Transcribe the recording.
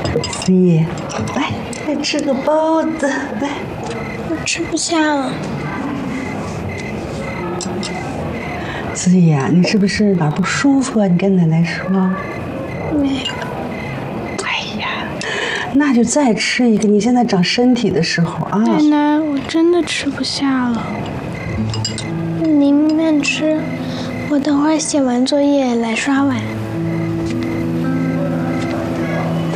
思怡，来吃个包子，来。 我吃不下了。 思怡啊，你是不是哪儿不舒服啊？你跟奶奶说。 没有。 哎呀，那就再吃一个。你现在长身体的时候啊。 奶奶，我真的吃不下了。您慢吃，我等会儿写完作业来刷碗。